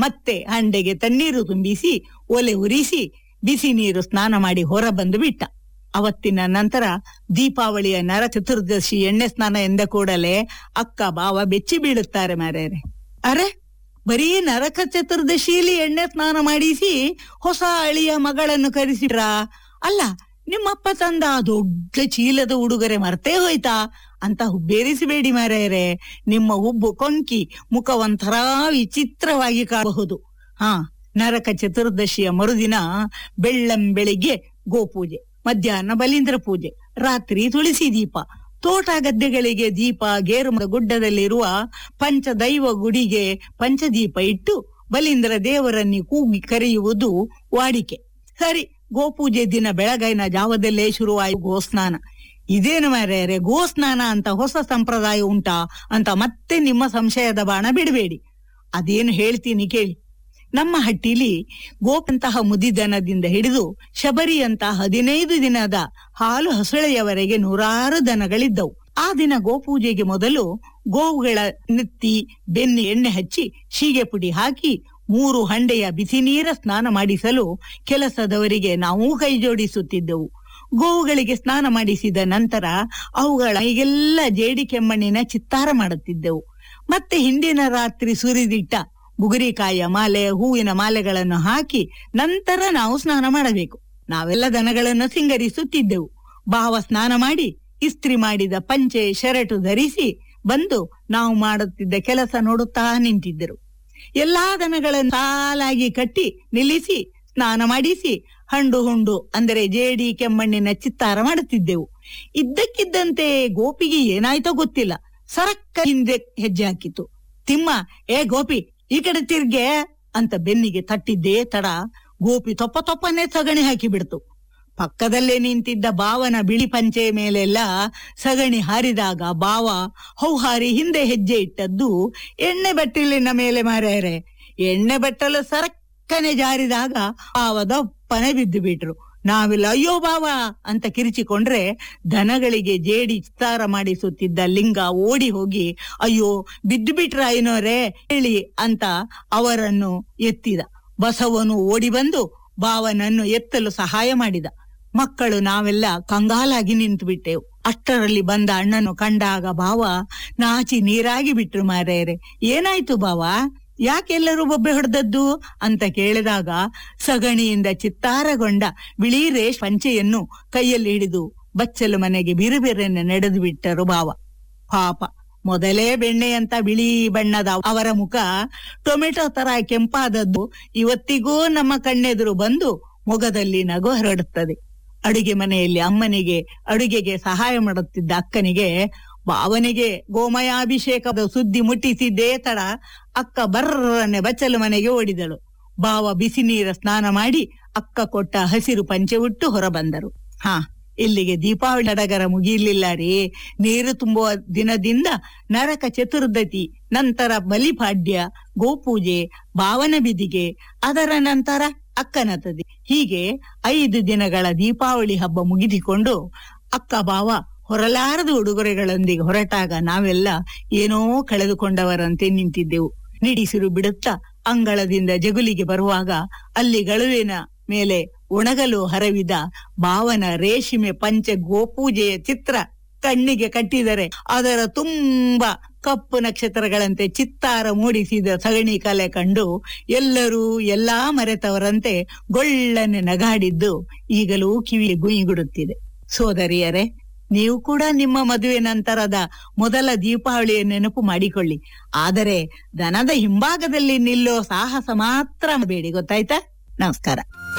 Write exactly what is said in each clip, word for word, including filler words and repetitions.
ಮತ್ತೆ ಹಂಡೆಗೆ ತಣ್ಣೀರು ತುಂಬಿಸಿ ಒಲೆ ಉರಿಸಿ ಬಿಸಿ ನೀರು ಸ್ನಾನ ಮಾಡಿ ಹೊರ ಬಂದು ಬಿಟ್ಟ. ಅವತ್ತಿನ ನಂತರ ದೀಪಾವಳಿಯ ನರ ಚತುರ್ದಶಿ ಎಣ್ಣೆ ಸ್ನಾನ ಎಂದ ಕೂಡಲೇ ಅಕ್ಕ ಬಾವ ಬೆಚ್ಚಿ ಬೀಳುತ್ತಾರೆ ಮಾರ್ಯಾರೆ. ಅರೆ, ಬರೀ ನರಕ ಚತುರ್ದಶಿಯಲ್ಲಿ ಎಣ್ಣೆ ಸ್ನಾನ ಮಾಡಿಸಿ ಹೊಸ ಅಳಿಯ ಮಗಳನ್ನು ಕರೆಸಿಟ್ರಾ? ಅಲ್ಲ, ನಿಮ್ಮಪ್ಪ ತಂದ ದೊಡ್ಡ ಚೀಲದ ಉಡುಗೊರೆ ಮರ್ತೇ ಹೋಯ್ತಾ ಅಂತ ಹುಬ್ಬೇರಿಸಬೇಡಿ ಮಾರ್ಯಾರೆ. ನಿಮ್ಮ ಹುಬ್ಬು ಕೊಂಕಿ ಮುಖ ಒಂಥರ ವಿಚಿತ್ರವಾಗಿ ಕಾಣಬಹುದು. ಹಾ, ನರಕ ಚತುರ್ದಶಿಯ ಮರುದಿನ ಬೆಳ್ಳಂ ಬೆಳಿಗ್ಗೆ ಗೋಪೂಜೆ, ಮಧ್ಯಾಹ್ನ ಬಲೀಂದ್ರ ಪೂಜೆ, ರಾತ್ರಿ ತುಳಸಿ ದೀಪ, ತೋಟ ಗದ್ದೆಗಳಿಗೆ ದೀಪ, ಗೇರುಮರದ ಗುಡ್ಡದಲ್ಲಿರುವ ಪಂಚದೈವ ಗುಡಿಗೆ ಪಂಚದೀಪ ಇಟ್ಟು ಬಲೀಂದ್ರ ದೇವರನ್ನು ಕೂಗಿ ಕರೆಯುವುದು ವಾಡಿಕೆ. ಸರಿ, ಗೋಪೂಜೆ ದಿನ ಬೆಳಗೈನ ಜಾವದಲ್ಲೇ ಶುರುವಾಯಿ ಗೋಸ್ನಾನ. ಇದೇನು ಮಾರ್ಯಾರೆ, ಗೋಸ್ನಾನ ಅಂತ ಹೊಸ ಸಂಪ್ರದಾಯ ಉಂಟಾ ಅಂತ ಮತ್ತೆ ನಿಮ್ಮ ಸಂಶಯದ ಬಾಣ ಬಿಡಬೇಡಿ. ಅದೇನು ಹೇಳ್ತೀನಿ ಕೇಳಿ. ನಮ್ಮ ಹಟ್ಟಿಲಿ ಗೋಪಂತಹ ಮುದಿದನದಿಂದ ಹಿಡಿದು ಶಬರಿಯಂತ ಹದಿನೈದು ದಿನದ ಹಾಲು ಹಸುಳೆಯವರೆಗೆ ನೂರಾರು ದನಗಳಿದ್ದವು. ಆ ದಿನ ಗೋಪೂಜೆಗೆ ಮೊದಲು ಗೋವುಗಳ ನೆತ್ತಿ ಬೆನ್ನಿ ಎಣ್ಣೆ ಹಚ್ಚಿ ಶೀಗೆ ಪುಡಿ ಹಾಕಿ ಮೂರು ಹಂಡೆಯ ಬಿಸಿ ನೀರ ಸ್ನಾನ ಮಾಡಿಸಲು ಕೆಲಸದವರಿಗೆ ನಾವು ಕೈ ಜೋಡಿಸುತ್ತಿದ್ದೆವು. ಗೋವುಗಳಿಗೆ ಸ್ನಾನ ಮಾಡಿಸಿದ ನಂತರ ಅವುಗಳ ಮೈಗೆಲ್ಲ ಜೇಡಿ ಕೆಮ್ಮಣ್ಣಿನ ಚಿತ್ತಾರ ಮಾಡುತ್ತಿದ್ದೆವು. ಮತ್ತೆ ಹಿಂದಿನ ರಾತ್ರಿ ಸುರಿದಿಟ್ಟ ಬುಗುರಿಕಾಯಿಯ ಮಾಲೆ, ಹೂವಿನ ಮಾಲೆಗಳನ್ನು ಹಾಕಿ ನಂತರ ನಾವು ಸ್ನಾನ ಮಾಡಬೇಕು. ನಾವೆಲ್ಲ ದನಗಳನ್ನು ಸಿಂಗರಿಸುತ್ತಿದ್ದೆವು. ಭಾವ ಸ್ನಾನ ಮಾಡಿ ಇಸ್ತ್ರಿ ಮಾಡಿದ ಪಂಚೆ ಶರಟು ಧರಿಸಿ ಬಂದು ನಾವು ಮಾಡುತ್ತಿದ್ದ ಕೆಲಸ ನೋಡುತ್ತಾ ನಿಂತಿದ್ದರು. ಎಲ್ಲಾ ದನಗಳನ್ನು ಸಾಲಾಗಿ ಕಟ್ಟಿ ನಿಲ್ಲಿಸಿ ಸ್ನಾನ ಮಾಡಿಸಿ ಹಂಡು ಹುಂಡು ಅಂದರೆ ಜೇಡಿ ಕೆಮ್ಮಣ್ಣಿನ ಚಿತ್ತಾರ ಮಾಡುತ್ತಿದ್ದೆವು. ಇದ್ದಕ್ಕಿದ್ದಂತೆ ಗೋಪಿಗೆ ಏನಾಯ್ತೋ ಗೊತ್ತಿಲ್ಲ, ಸರಕ್ಕ ಹಿಂದೆ ಹೆಜ್ಜೆ ಹಾಕಿತು. ತಿಮ್ಮ, ಏ ಗೋಪಿ, ಈ ಕಡೆ ತಿರ್ಗೆ ಅಂತ ಬೆನ್ನಿಗೆ ತಟ್ಟಿದ್ದೇ ತಡ ಗೋಪಿ ತೊಪ್ಪ ತೊಪ್ಪನೆ ಸಗಣಿ ಹಾಕಿ ಬಿಡ್ತು. ಪಕ್ಕದಲ್ಲೇ ನಿಂತಿದ್ದ ಬಾವನ ಬಿಳಿ ಪಂಚೆ ಮೇಲೆಲ್ಲ ಸಗಣಿ ಹಾರಿದಾಗ ಬಾವ ಹೌಹಾರಿ ಹಿಂದೆ ಹೆಜ್ಜೆ ಇಟ್ಟದ್ದು ಎಣ್ಣೆ ಬಟ್ಟಲಿನ ಮೇಲೆ ಮಾರ್ಯಾರೆ. ಎಣ್ಣೆ ಬಟ್ಟಲು ಸರಕ್ಕನೆ ಜಾರಿದಾಗ ಬಾವದಪ್ಪನೆ ಬಿದ್ದು ಬಿಟ್ರು. ನಾವಿಲ್ಲ ಅಯ್ಯೋ ಬಾವ ಅಂತ ಕಿರಿಚಿಕೊಂಡ್ರೆ ದನಗಳಿಗೆ ಜೇಡಿ ಚಿತ್ತಾರ ಮಾಡಿಸುತ್ತಿದ್ದ ಲಿಂಗ ಓಡಿ ಹೋಗಿ ಅಯ್ಯೋ ಬಿದ್ದು ಬಿಟ್ರ ಏನೋರೇ ಹೇಳಿ ಅಂತ ಅವರನ್ನು ಎತ್ತಿದ. ಬಸವನು ಓಡಿ ಬಂದು ಬಾವನನ್ನು ಎತ್ತಲು ಸಹಾಯ ಮಾಡಿದ. ಮಕ್ಕಳು ನಾವೆಲ್ಲ ಕಂಗಾಲಾಗಿ ನಿಂತು ಬಿಟ್ಟೆವು. ಅಷ್ಟರಲ್ಲಿ ಬಂದ ಅಣ್ಣನು ಕಂಡಾಗ ಬಾವ ನಾಚಿ ನೀರಾಗಿ ಬಿಟ್ರು ಮಾರ್ಯಾರೆ. ಏನಾಯ್ತು ಬಾವ, ಯಾಕೆಲ್ಲರೂ ಬೊಬ್ಬೆ ಹೊಡೆದದ್ದು ಅಂತ ಕೇಳಿದಾಗ ಸಗಣಿಯಿಂದ ಚಿತ್ತಾರಗೊಂಡ ಬಿಳಿ ರೇಷ್ ಪಂಚೆಯನ್ನು ಕೈಯಲ್ಲಿ ಹಿಡಿದು ಬಚ್ಚಲು ಮನೆಗೆ ಬಿರುಬಿರನ್ನು ನಡೆದು ಬಿಟ್ಟರು ಬಾವ. ಪಾಪ, ಮೊದಲೇ ಬೆಣ್ಣೆಯಂತ ಬಿಳಿ ಬಣ್ಣದ ಅವರ ಮುಖ ಟೊಮೆಟೊ ತರ ಕೆಂಪಾದದ್ದು ಇವತ್ತಿಗೂ ನಮ್ಮ ಕಣ್ಣೆದುರು ಬಂದು ಮೊಗದಲ್ಲಿ ನಗು ಹರಡುತ್ತದೆ. ಅಡುಗೆ ಮನೆಯಲ್ಲಿ ಅಮ್ಮನಿಗೆ ಅಡುಗೆಗೆ ಸಹಾಯ ಮಾಡುತ್ತಿದ್ದ ಅಕ್ಕನಿಗೆ ಬಾವನಿಗೆ ಗೋಮಯಾಭಿಷೇಕದ ಸುದ್ದಿ ಮುಟ್ಟಿಸಿದ್ದೇ ತಡ ಅಕ್ಕ ಬರ್ರನೆ ಬಚ್ಚಲು ಮನೆಗೆ ಓಡಿದಳು. ಬಾವ ಬಿಸಿ ನೀರ ಸ್ನಾನ ಮಾಡಿ ಅಕ್ಕ ಕೊಟ್ಟ ಹಸಿರು ಪಂಚೆ ಉಟ್ಟು ಹೊರ ಬಂದರು. ಹಾ, ಇಲ್ಲಿಗೆ ದೀಪಾವಳಿ ಸಡಗರ ಮುಗಿಯಲಿಲ್ಲ ರೀ. ನೀರು ತುಂಬುವ ದಿನದಿಂದ ನರಕ ಚತುರ್ದಶಿ, ನಂತರ ಬಲಿಪಾಡ್ಯ, ಗೋಪೂಜೆ, ಬಾವನ ಬಿದಿಗೆ, ಅದರ ನಂತರ ಅಕ್ಕನ ತದಿ, ಹೀಗೆ ಐದು ದಿನಗಳ ದೀಪಾವಳಿ ಹಬ್ಬ ಮುಗಿದಿಕೊಂಡು ಅಕ್ಕ ಬಾವ ಹೊರಲಾರದ ಉಡುಗೊರೆಗಳೊಂದಿಗೆ ಹೊರಟಾಗ ನಾವೆಲ್ಲ ಏನೋ ಕಳೆದುಕೊಂಡವರಂತೆ ನಿಂತಿದ್ದೆವು. ನಿಡಿಸಿರು ಬಿಡುತ್ತಾ ಅಂಗಳದಿಂದ ಜಗುಲಿಗೆ ಬರುವಾಗ ಅಲ್ಲಿ ಗಳುವಿನ ಮೇಲೆ ಒಣಗಲು ಹರವಿದ ಬಾವನ ರೇಷ್ಮೆ ಪಂಚೆ ಗೋಪೂಜೆಯ ಚಿತ್ರ ಕಣ್ಣಿಗೆ ಕಟ್ಟಿದರೆ ಅದರ ತುಂಬ ಕಪ್ಪು ನಕ್ಷತ್ರಗಳಂತೆ ಚಿತ್ತಾರ ಮೂಡಿಸಿದ ಸಗಣಿ ಕಲೆ ಕಂಡು ಎಲ್ಲರೂ ಎಲ್ಲಾ ಮರೆತವರಂತೆ ಗೊಳ್ಳನೆ ನಗಾಡಿದ್ದು ಈಗಲೂ ಕಿವಿ ಗುಯಿಗುಡುತ್ತಿದೆ. ಸೋದರಿಯರೇ, ನೀವು ಕೂಡ ನಿಮ್ಮ ಮದುವೆ ನಂತರದ ಮೊದಲ ದೀಪಾವಳಿಯ ನೆನಪು ಮಾಡಿಕೊಳ್ಳಿ. ಆದರೆ ದನದ ಹಿಂಭಾಗದಲ್ಲಿ ನಿಲ್ಲೋ ಸಾಹಸ ಮಾತ್ರ ಬೇಡಿ, ಗೊತ್ತಾಯ್ತಾ? ನಮಸ್ಕಾರ.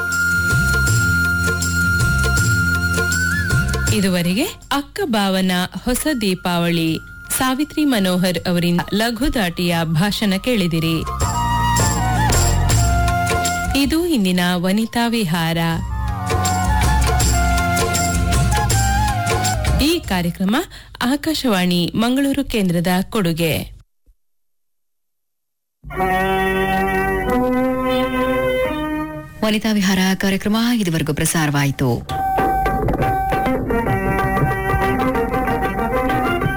ಇದುವರೆಗೆ ಅಕ್ಕ ಬಾವನ ಹೊಸ ದೀಪಾವಳಿ ಸಾವಿತ್ರಿ ಮನೋಹರ್ ಅವರಿಂದ ಲಘು ದಾಟಿಯ ಭಾಷಣ ಕೇಳಿದಿರಿ. ಇದು ಇಂದಿನ ವನಿತಾ ವಿಹಾರ. ಈ ಕಾರ್ಯಕ್ರಮ ಆಕಾಶವಾಣಿ ಮಂಗಳೂರು ಕೇಂದ್ರದ ಕೊಡುಗೆ. ವನಿತಾ ವಿಹಾರ ಕಾರ್ಯಕ್ರಮ ಇದುವರೆಗೂ ಪ್ರಸಾರವಾಯಿತು.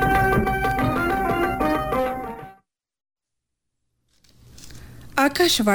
ಆಕಾಶವಾಣಿ